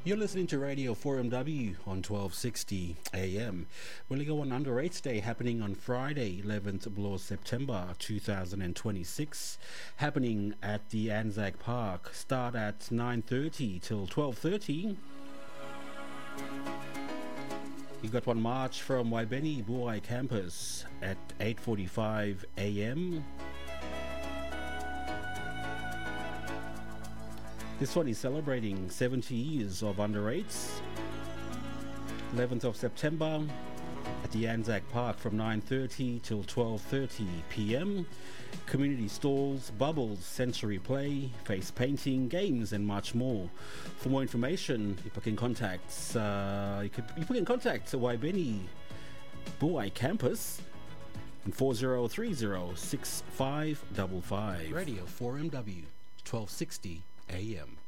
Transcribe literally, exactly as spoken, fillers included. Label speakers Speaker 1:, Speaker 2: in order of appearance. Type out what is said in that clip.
Speaker 1: You're listening to Radio four M W on twelve sixty A M. We'll go on Under eights Day happening on Friday, eleventh of September two thousand twenty-six, happening at the Anzac Park. Start at nine thirty till twelve thirty. You got one march from Waibeni Buai campus at eight forty-five A M. This one is celebrating seventy years of Under eights. eleventh of September at the Anzac Park from nine thirty till twelve thirty P M. Community stalls, bubbles, sensory play, face painting, games and much more. For more information, you can contact uh, you, could, you can contact Waibeni Buai campus on four zero three zero six five five five. Radio four M W twelve sixty A M.